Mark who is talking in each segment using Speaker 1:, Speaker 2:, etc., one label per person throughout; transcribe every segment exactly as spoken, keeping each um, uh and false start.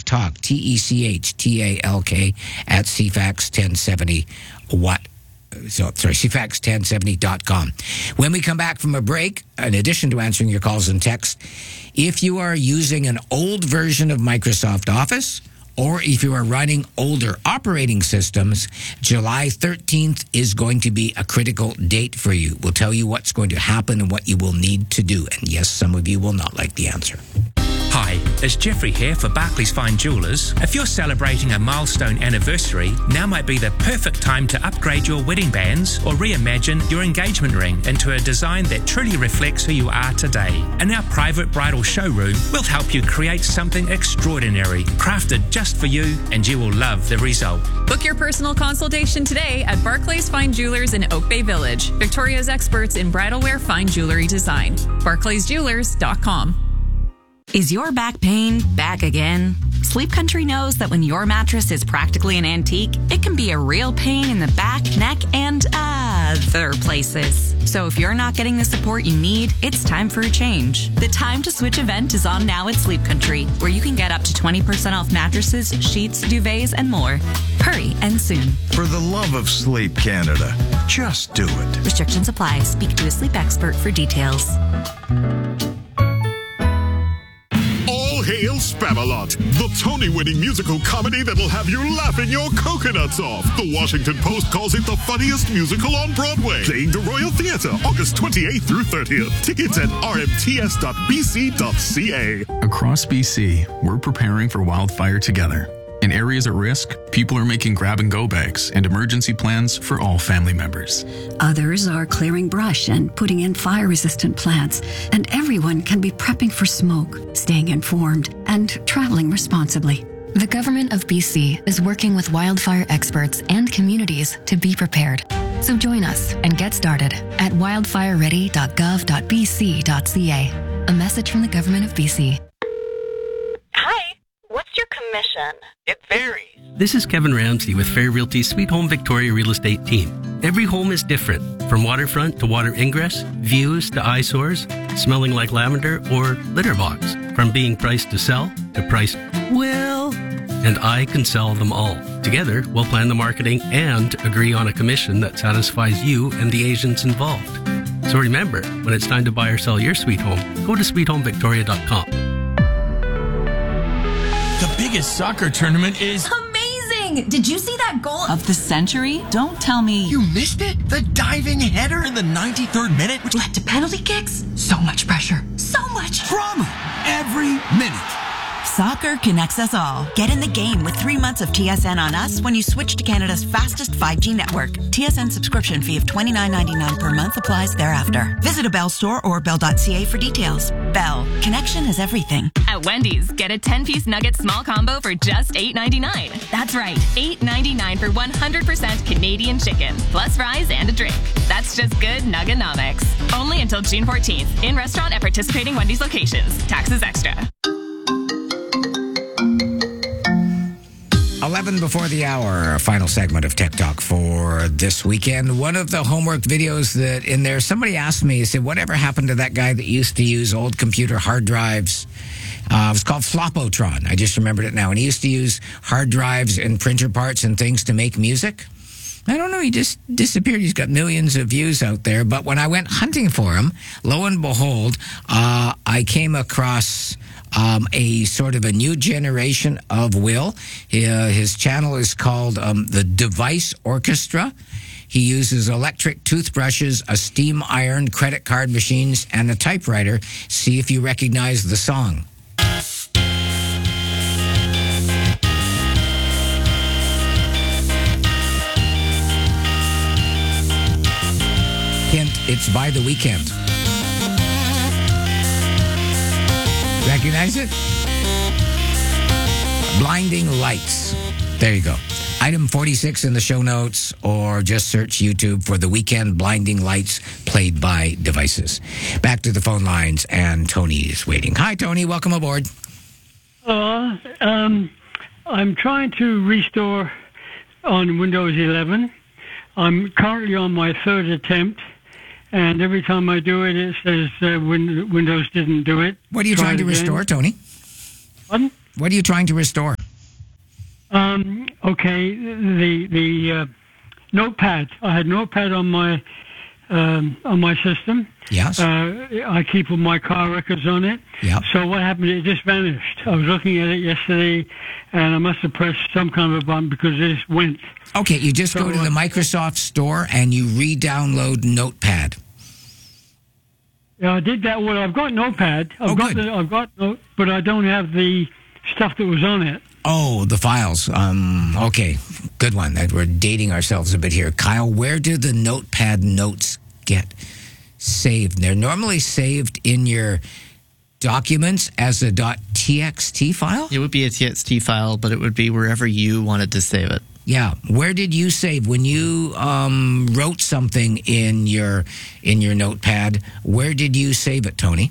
Speaker 1: Talk, T E C H T A L K, at C FAX ten seventy what? So, sorry, C FAX ten seventy dot com. When we come back from a break, in addition to answering your calls and texts, if you are using an old version of Microsoft Office, or if you are running older operating systems, July thirteenth is going to be a critical date for you. We'll tell you what's going to happen and what you will need to do. And yes, some of you will not like the answer.
Speaker 2: Hi, it's Jeffrey here for Barclays Fine Jewellers. If you're celebrating a milestone anniversary, now might be the perfect time to upgrade your wedding bands or reimagine your engagement ring into a design that truly reflects who you are today. In our private bridal showroom, we'll help you create something extraordinary, crafted just for you, and you will love the result.
Speaker 3: Book your personal consultation today at Barclays Fine Jewelers in Oak Bay Village, Victoria's experts in bridal wear fine jewelry design. barclays jewelers dot com.
Speaker 4: Is your back pain back again? Sleep Country knows that when your mattress is practically an antique, it can be a real pain in the back, neck, and other places. So if you're not getting the support you need, it's time for a change. The Time to Switch event is on now at Sleep Country, where you can get up to twenty percent off mattresses, sheets, duvets, and more. Hurry and soon.
Speaker 5: For the love of Sleep Canada, just do it.
Speaker 4: Restrictions apply. Speak to a sleep expert for details.
Speaker 6: Hail Spamalot, the Tony-winning musical comedy that'll have you laughing your coconuts off. The Washington Post calls it the funniest musical on Broadway. Playing the Royal Theatre, August twenty-eighth through thirtieth. Tickets at r m t s dot b c dot c a.
Speaker 7: Across B C, we're preparing for wildfire together. In areas at risk, people are making grab-and-go bags and emergency plans for all family members.
Speaker 8: Others are clearing brush and putting in fire-resistant plants, and everyone can be prepping for smoke, staying informed, and traveling responsibly.
Speaker 9: The Government of B C is working with wildfire experts and communities to be prepared. So join us and get started at wildfire ready dot gov dot b c dot c a. A message from the Government of B C.
Speaker 10: Hi, what's your commission?
Speaker 11: It varies. This is Kevin Ramsey with Fair Realty's Sweet Home Victoria Real Estate team. Every home is different, from waterfront to water ingress, views to eyesores, smelling like lavender, or litter box. From being priced to sell to priced, well, and I can sell them all. Together, we'll plan the marketing and agree on a commission that satisfies you and the agents involved. So remember, when it's time to buy or sell your sweet home, go to sweet home victoria dot com.
Speaker 12: The biggest soccer tournament is
Speaker 13: amazing! Did you see that goal
Speaker 4: of the century? Don't tell me
Speaker 12: you missed it. The diving header in the ninety-third minute, which
Speaker 13: led to penalty kicks. So much pressure, so much
Speaker 12: drama every minute.
Speaker 14: Soccer connects us all. Get in the game with three months of T S N on us when you switch to Canada's fastest five G network. T S N subscription fee of twenty-nine ninety-nine per month applies thereafter. Visit a Bell store or bell dot c a for details. Bell. Connection is everything.
Speaker 3: At Wendy's, get a ten-piece nugget small combo for just eight ninety-nine. That's right, eight ninety-nine for one hundred percent Canadian chicken, plus fries and a drink. That's just good Nuggenomics. Only until June fourteenth. In restaurant at participating Wendy's locations. Taxes extra.
Speaker 1: eleven before the hour, final segment of Tech Talk for this weekend. One of the homework videos that in there, somebody asked me, he said, whatever happened to that guy that used to use old computer hard drives? Uh, it was called Flopotron. I just remembered it now. And he used to use hard drives and printer parts and things to make music. I don't know, he just disappeared. He's got millions of views out there. But when I went hunting for him, lo and behold, uh, I came across um, a sort of a new generation of Will. Uh, his channel is called um, The Device Orchestra. He uses electric toothbrushes, a steam iron, credit card machines, and a typewriter. See if you recognize the song. Hint, it's by The Weeknd. Recognize it? Blinding Lights. There you go. Item forty-six in the show notes, or just search YouTube for The Weeknd Blinding Lights, played by Devices. Back to the phone lines, and Tony is waiting. Hi, Tony. Welcome aboard.
Speaker 15: Uh, um, I'm trying to restore on Windows eleven. I'm currently on my third attempt, and every time I do it, it says uh, win- Windows didn't do it.
Speaker 1: What are you
Speaker 15: Try
Speaker 1: trying to
Speaker 15: again.
Speaker 1: restore, Tony?
Speaker 15: Pardon?
Speaker 1: What are you trying to restore?
Speaker 15: Um, okay, the the uh, notepad. I had notepad on my um, on my system.
Speaker 1: Yes.
Speaker 15: Uh, I keep all my car records on it.
Speaker 1: Yeah.
Speaker 15: So what happened? It just vanished. I was looking at it yesterday, and I must have pressed some kind of a button because it just went.
Speaker 1: Okay, you just
Speaker 15: So,
Speaker 1: go to the
Speaker 15: uh,
Speaker 1: Microsoft Store and you re-download Notepad.
Speaker 15: Yeah, I did that. Well, I've got Notepad. I've
Speaker 1: Oh,
Speaker 15: got
Speaker 1: good.
Speaker 15: the, I've got, no- but I don't have the stuff that was on it.
Speaker 1: Oh, the files. Um, okay, good one. That we're dating ourselves a bit here. Kyle, where do the Notepad notes get saved? They're normally saved in your documents as a .txt file?
Speaker 16: It would be a T X T file, but it would be wherever you wanted to save it.
Speaker 1: Yeah. Where did you save when you um, wrote something in your in your Notepad? Where did you save it, Tony?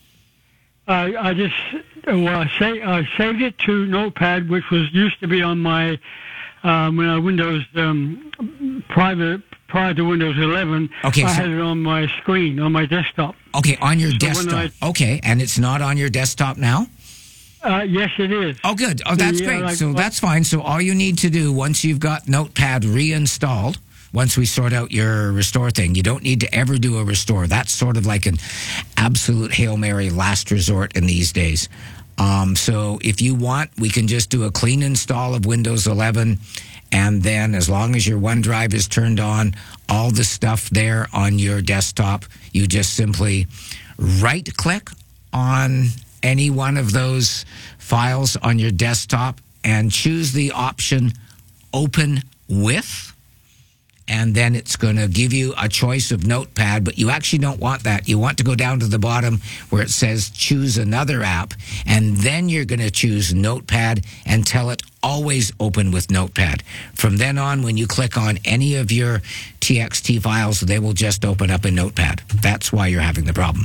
Speaker 15: I I just well, I say I saved it to Notepad, which was used to be on my um, when I Windows um, private prior to Windows eleven.
Speaker 1: Okay,
Speaker 15: I
Speaker 1: so-
Speaker 15: had it on my screen on my desktop.
Speaker 1: Okay, on your
Speaker 15: So when
Speaker 1: desktop. Okay, and it's not on your desktop now?
Speaker 15: Uh, yes, it is.
Speaker 1: Oh, good. Oh, that's
Speaker 15: Yeah,
Speaker 1: great.
Speaker 15: like-
Speaker 1: So that's fine. So all you need to do once you've got Notepad reinstalled, once we sort out your restore thing, you don't need to ever do a restore. That's sort of like an absolute Hail Mary last resort in these days. Um, so if you want, we can just do a clean install of Windows eleven. And then as long as your OneDrive is turned on, all the stuff there on your desktop, you just simply right-click on any one of those files on your desktop and choose the option Open With. And then it's going to give you a choice of Notepad, but you actually don't want that. You want to go down to the bottom where it says choose another app, and then you're going to choose Notepad and tell it always open with Notepad. From then on, when you click on any of your T X T files, they will just open up in Notepad. That's why you're having the problem.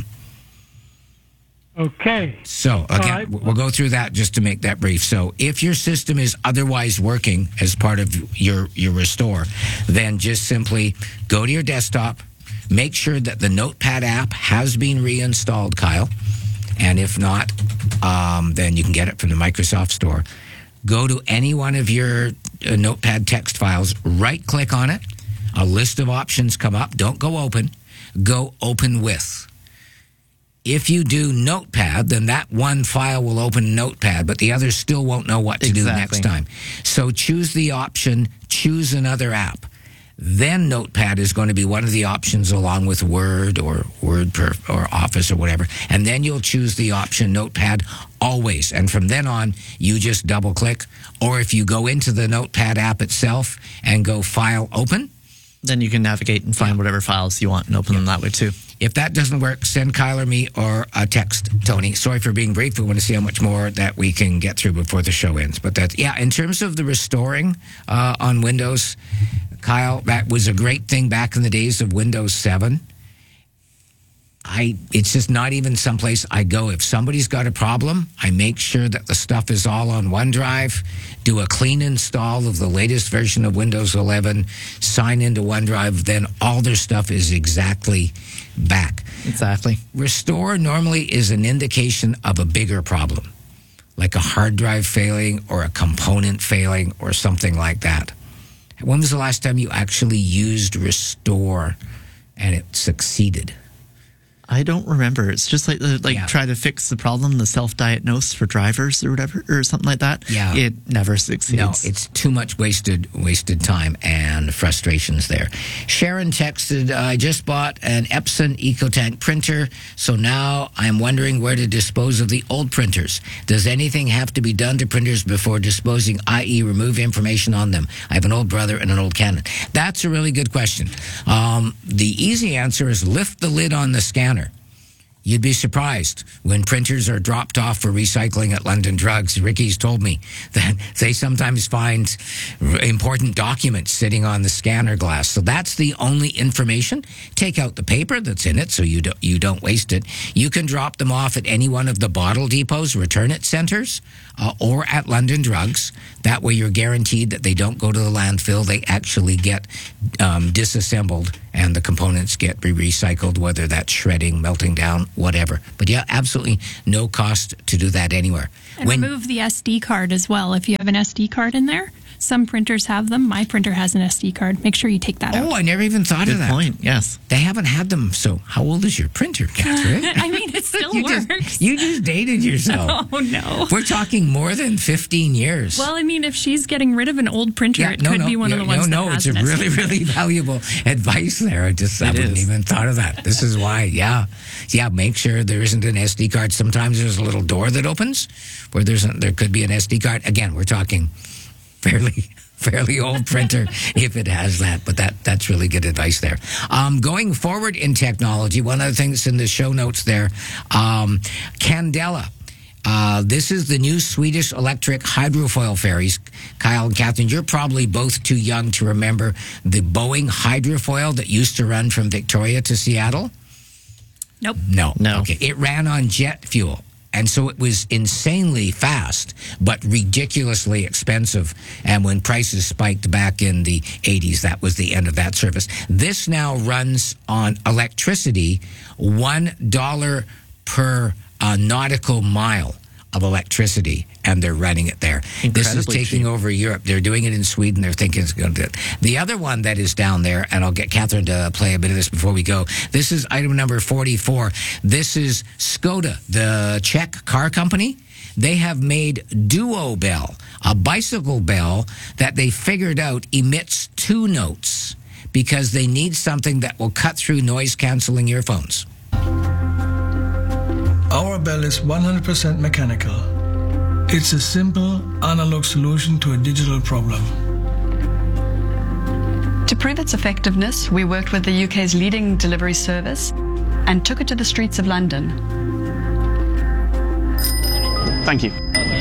Speaker 15: Okay.
Speaker 1: So, again,
Speaker 15: right.
Speaker 1: we'll go through that just to make that brief. So, if your system is otherwise working as part of your, your restore, then just simply go to your desktop, make sure that the Notepad app has been reinstalled, Kyle. And if not, um, then you can get it from the Microsoft Store. Go to any one of your uh, Notepad text files, right-click on it. A list of options come up. Don't go open. Go open with. If you do Notepad, then that one file will open Notepad, but the others still won't know what to
Speaker 16: Exactly.
Speaker 1: do next time. So choose the option, choose another app. Then Notepad is going to be one of the options along with Word or Word per, or Office or whatever. And then you'll choose the option Notepad always. And from then on, you just double click. Or if you go into the Notepad app itself and go File Open,
Speaker 16: Then you can navigate and find whatever files you want and open them that way too.
Speaker 1: if that doesn't work, send Kyle or me or a text, Tony. Sorry for being brief. We want to see how much more that we can get through before the show ends. But that's, yeah, in terms of the restoring uh, on Windows, Kyle, that was a great thing back in the days of Windows seven. I, it's just not even someplace I go. If somebody's got a problem, I make sure that the stuff is all on OneDrive, do a clean install of the latest version of Windows eleven, sign into OneDrive, then all their stuff is exactly back.
Speaker 16: Exactly.
Speaker 1: Restore normally is an indication of a bigger problem, like a hard drive failing or a component failing or something like that. When was the last time you actually used Restore and it succeeded?
Speaker 16: I don't remember. It's just like like
Speaker 1: Yeah.
Speaker 16: try to fix the problem, the self-diagnose for drivers or whatever, or something like that.
Speaker 1: Yeah.
Speaker 16: It never succeeds.
Speaker 1: No, it's too much wasted wasted time and frustrations there. Sharon texted, I just bought an Epson EcoTank printer, so now I'm wondering where to dispose of the old printers. Does anything have to be done to printers before disposing, that is remove information on them? I have an old brother and an old Canon. That's a really good question. Um, the easy answer is lift the lid on the scanner. You'd be surprised when printers are dropped off for recycling at London Drugs. Ricky's told me that they sometimes find important documents sitting on the scanner glass. So that's the only information. Take out the paper that's in it so you don't, you don't waste it. You can drop them off at any one of the bottle depots, return it centers, uh, or at London Drugs. That way you're guaranteed that they don't go to the landfill. They actually get um, disassembled and the components get re- recycled, whether that's shredding, melting down, whatever. But yeah, absolutely no cost to do that anywhere.
Speaker 17: And
Speaker 1: When,
Speaker 17: remove the S D card as well. If you have an S D card in there, some printers have them. My printer has an S D card. Make sure you take that out.
Speaker 1: oh, I never even thought
Speaker 16: Good
Speaker 1: of that.
Speaker 16: point. Yes.
Speaker 1: They haven't had them. So how old is your printer, Catherine?
Speaker 17: I mean, it still
Speaker 1: you
Speaker 17: works.
Speaker 1: Just, you just dated yourself.
Speaker 17: Oh, no.
Speaker 1: We're talking more than fifteen years.
Speaker 17: Well, I mean, if she's getting rid of an old printer,
Speaker 1: Yeah,
Speaker 17: it
Speaker 1: no,
Speaker 17: could
Speaker 1: no,
Speaker 17: be one
Speaker 1: yeah,
Speaker 17: of the ones
Speaker 1: no,
Speaker 17: that
Speaker 1: no,
Speaker 17: has
Speaker 1: it's a
Speaker 17: an
Speaker 1: really,
Speaker 17: S D card.
Speaker 1: really valuable advice there. I just I
Speaker 16: It
Speaker 1: wouldn't
Speaker 16: is.
Speaker 1: even thought of that. This is why, yeah. Yeah, make sure there isn't an S D card. Sometimes there's a little door that opens where there's a, there could be an S D card. Again, we're talking fairly fairly old printer if it has that, but that that's really good advice there. Um, going forward in technology, one of the things in the show notes there, um, Candela. Uh, this is the new Swedish electric hydrofoil ferries. Kyle and Catherine, you're probably both too young to remember the Boeing hydrofoil that used to run from Victoria to Seattle.
Speaker 17: Nope.
Speaker 1: No.
Speaker 16: No.
Speaker 1: Okay. It ran on jet fuel. And so it was insanely fast, but ridiculously expensive. And when prices spiked back in the eighties, that was the end of that service. This now runs on electricity, one dollar per uh, nautical mile of electricity, and they're running it there. This is
Speaker 16: Incredibly
Speaker 1: taking
Speaker 16: cheap.
Speaker 1: over Europe. They're doing it in Sweden. They're thinking it's going to do it. The other one that is down there, and I'll get Catherine to play a bit of this before we go. This is item number forty-four. This is Skoda, the Czech car company. They have made Duo Bell, a bicycle bell that they figured out emits two notes because they need something that will cut through noise-canceling earphones.
Speaker 18: Our bell is one hundred percent mechanical. It's a simple analog solution to a digital problem.
Speaker 19: To prove its effectiveness, we worked with the U K's leading delivery service and took it to the streets of London.
Speaker 20: Thank you.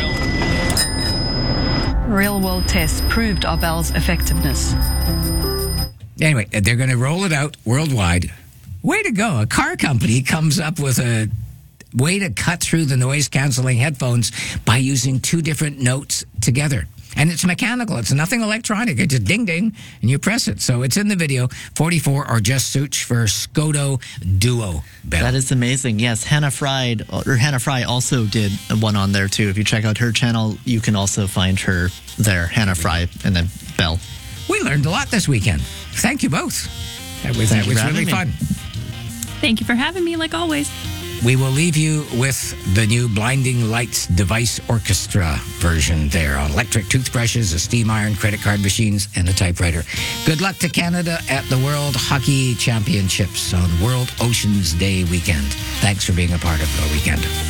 Speaker 19: Real-world tests proved our bell's effectiveness.
Speaker 1: Anyway, they're going to roll it out worldwide. Way to go. A car company comes up with a way to cut through the noise-canceling headphones by using two different notes together. And it's mechanical. It's nothing electronic. It's just ding-ding, and you press it. So it's in the video, forty-four, or just search for Skoda Duo Bell.
Speaker 16: That is amazing. Yes, Hannah Fried, or Hannah Fry also did one on there, too. If you check out her channel, you can also find her there, Hannah Fry, and then Bell.
Speaker 1: We learned a lot this weekend. Thank you both. That was,
Speaker 16: Thank
Speaker 1: that
Speaker 16: you
Speaker 1: was
Speaker 16: for
Speaker 1: really
Speaker 16: having
Speaker 1: fun.
Speaker 16: me.
Speaker 17: Thank you for having me, like always.
Speaker 1: We will leave you with the new Blinding Lights Device Orchestra version there on electric toothbrushes, a steam iron, credit card machines, and a typewriter. Good luck to Canada at the World Hockey Championships on World Oceans Day weekend. Thanks for being a part of the weekend.